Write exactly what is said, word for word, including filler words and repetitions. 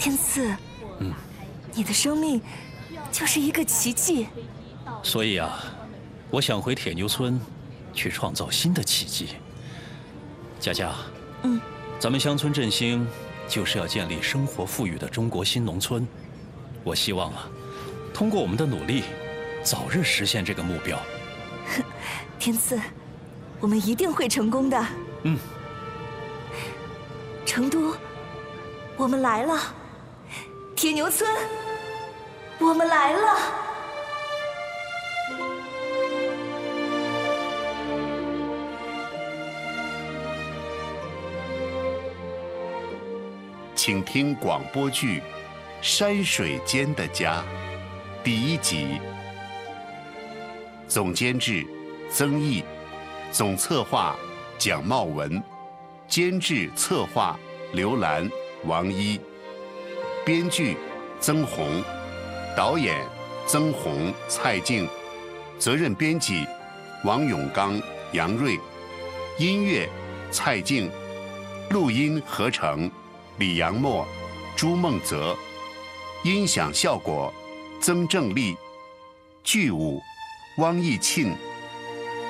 天赐， 嗯， 你的生命就是一个奇迹。 所以啊，我想回铁牛村，去创造新的奇迹。佳佳， 嗯， 咱们乡村振兴就是要建立生活富裕的中国新农村。我希望啊，通过我们的努力，早日实现这个目标。 天赐，我们一定会成功的。 嗯。 成都，我们来了。铁牛村，我们来了。 请听广播剧《山水间的家》第一集。总监制曾毅，总策划蒋茂文，监制策划刘兰、王一，编剧曾红，导演曾红、蔡静，责任编辑王永刚、杨瑞，音乐蔡静，录音合成李阳墨、朱梦泽，音响效果曾正丽，剧舞汪义庆、